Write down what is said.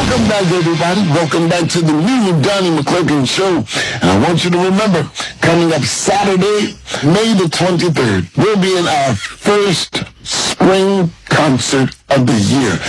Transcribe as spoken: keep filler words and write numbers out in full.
Welcome back, everybody. Welcome back to the new Donnie McClurkin Show. And I want you to remember, coming up Saturday, May the twenty-third, we'll be in our first spring concert of the year.